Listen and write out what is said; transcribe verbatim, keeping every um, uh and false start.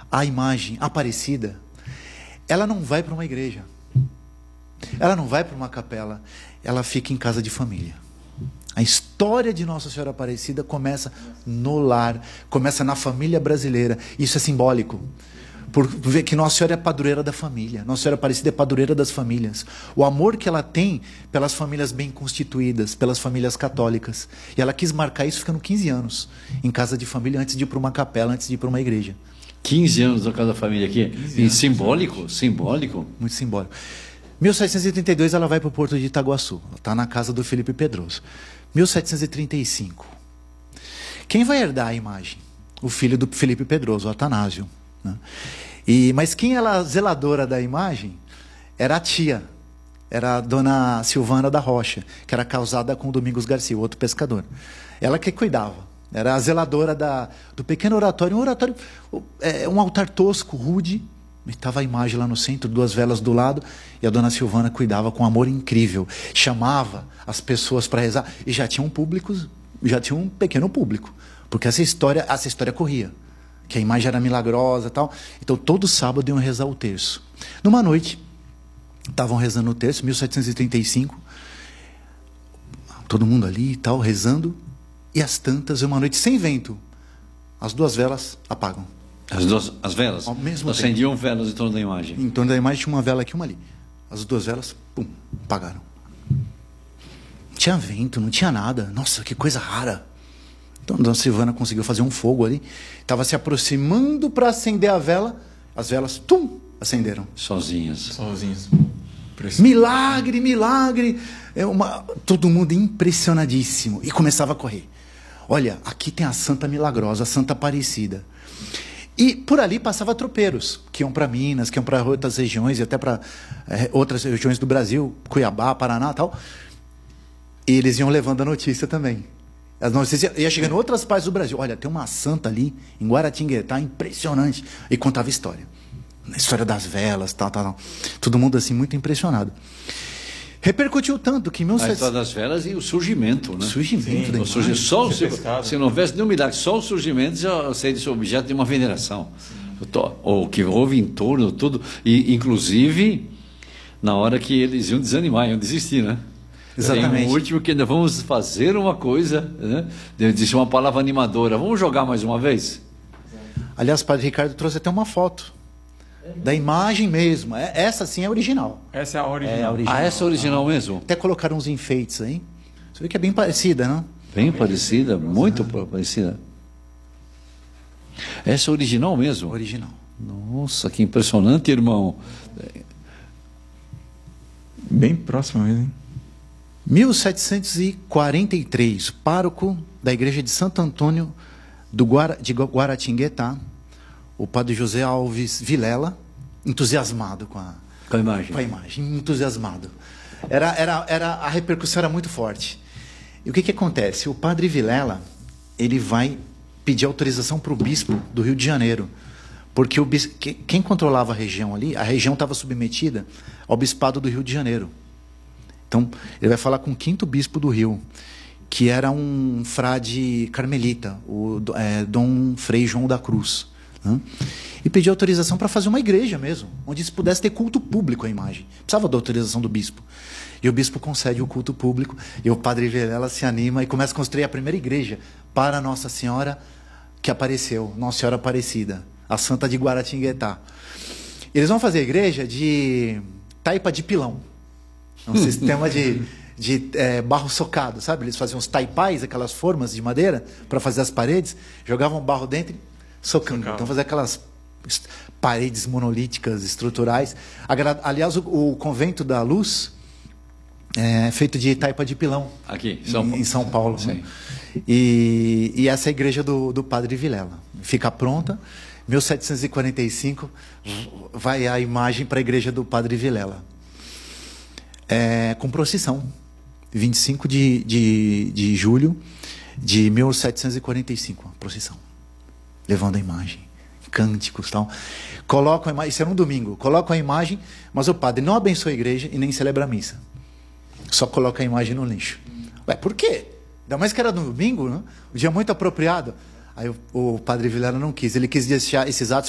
a imagem Aparecida, ela não vai para uma igreja. Ela não vai para uma capela. Ela fica em casa de família. A história de Nossa Senhora Aparecida começa no lar, começa na família brasileira. Isso é simbólico. Por ver que Nossa Senhora é padroeira da família. Nossa Senhora Aparecida é padroeira das famílias. O amor que ela tem pelas famílias bem constituídas, pelas famílias católicas. E ela quis marcar isso ficando quinze anos em casa de família, antes de ir para uma capela, antes de ir para uma igreja. quinze anos na casa da família aqui. E simbólico? Simbólico? Muito simbólico. mil setecentos e trinta e dois ela vai para o porto de Itaguaçu. Ela está na casa do Felipe Pedroso. mil setecentos e trinta e cinco. Quem vai herdar a imagem? O filho do Felipe Pedroso, o Atanásio. Né? E, mas quem era a zeladora da imagem era a tia. Era a dona Silvana da Rocha, que era casada com o Domingos Garcia, o outro pescador. Ela que cuidava. Era a zeladora da, do pequeno oratório. Um oratório, é, um altar tosco, rude. Estava a imagem lá no centro, duas velas do lado, e a dona Silvana cuidava com amor incrível. Chamava as pessoas para rezar, e já tinha um público, já tinha um pequeno público, porque essa história, essa história corria, que a imagem era milagrosa e tal. Então todo sábado iam rezar o terço. Numa noite, estavam rezando o terço, mil setecentos e trinta e cinco, todo mundo ali e tal, rezando, e às tantas, uma noite sem vento, as duas velas apagam. As duas, as velas? Ao mesmo acendiam tempo. Velas em torno da imagem. Em torno da imagem tinha uma vela aqui e uma ali. As duas velas, pum, apagaram. Não tinha vento, não tinha nada. Nossa, que coisa rara. Então a dona Silvana conseguiu fazer um fogo ali. Estava se aproximando para acender a vela. As velas, tum, acenderam. Sozinhas. Sozinhas. Milagre, milagre. É uma... Todo mundo impressionadíssimo. E começava a correr. Olha, aqui tem a Santa Milagrosa, a Santa Aparecida. E por ali passava tropeiros, que iam para Minas, que iam para outras regiões, e até para é, outras regiões do Brasil, Cuiabá, Paraná e tal. E eles iam levando a notícia também. As notícias iam chegando em outras partes do Brasil. Olha, tem uma santa ali, em Guaratinguetá, impressionante. E contava história. A história das velas, tal, tal, tal. Todo mundo assim, muito impressionado. Repercutiu tanto que... A história das velas e o surgimento, né? O surgimento Sim, da o surgimento. Só o, se, pescado. se não houvesse nenhum milagre, só o surgimento já seria esse objeto de uma veneração. O que houve em torno, tudo. E, inclusive, na hora que eles iam desanimar, iam desistir, né? Exatamente. Tem um último que ainda vamos fazer uma coisa, né? Disse uma palavra animadora. Vamos jogar mais uma vez? Aliás, o Padre Ricardo trouxe até uma foto. Da imagem mesmo. Essa sim é original. Essa é a original. É a original. Ah, essa é original mesmo? Até colocaram uns enfeites aí. Você vê que é bem parecida, né? Bem parecida, muito parecida. Essa é original mesmo? Original. Nossa, que impressionante, irmão. Bem próximo mesmo, hein? mil setecentos e quarenta e três, pároco da igreja de Santo Antônio do Guara, de Guaratinguetá, o padre José Alves Vilela, entusiasmado com a, com a imagem. Com a imagem, entusiasmado. Era, era, era, a repercussão era muito forte. E o que, que acontece? O padre Vilela, ele vai pedir autorização para o bispo do Rio de Janeiro, porque o bispo, quem controlava a região ali, a região estava submetida ao bispado do Rio de Janeiro. Então, ele vai falar com o quinto bispo do Rio, que era um frade carmelita, o é, Dom Frei João da Cruz. Né? E pediu autorização para fazer uma igreja mesmo, onde se pudesse ter culto público à imagem. Precisava da autorização do bispo. E o bispo concede o culto público, e o padre Vilela se anima e começa a construir a primeira igreja para Nossa Senhora que apareceu, Nossa Senhora Aparecida, a Santa de Guaratinguetá. Eles vão fazer a igreja de taipa de pilão. É um sistema de, de é, barro socado, sabe? Eles faziam os taipais, aquelas formas de madeira, para fazer as paredes, jogavam barro dentro e socando. Socava. Então, fazer aquelas paredes monolíticas, estruturais. Aliás, o, o convento da Luz é feito de taipa de pilão. Aqui, São em, em São Paulo. Né? E, e essa é a igreja do, do Padre Vilela. Fica pronta. mil setecentos e quarenta e cinco, vai a imagem para a igreja do Padre Vilela. É, com procissão, vinte e cinco de, de, de julho de mil setecentos e quarenta e cinco, procissão, levando a imagem, cânticos e tal. Colocam a imagem, isso era um domingo, colocam a imagem, mas o padre não abençoa a igreja e nem celebra a missa, só coloca a imagem no lixo. Ué, por quê? Ainda mais que era no domingo, né? Um dia muito apropriado. Aí o, o Padre Vilela não quis, ele quis deixar esses atos